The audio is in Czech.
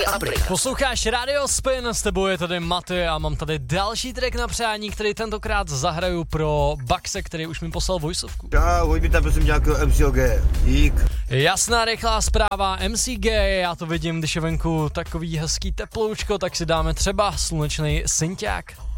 Posloucháš Radio Spin, s tebou je tady Maty a mám tady další track na přání, který tentokrát zahraju pro Baxe, který už mi poslal voiceovku. Hoď mi tam prosím nějakého MCG, dík. Jasná rychlá zpráva, MCG, já to vidím, když je venku takový hezký teploučko, tak si dáme třeba slunečný synťák.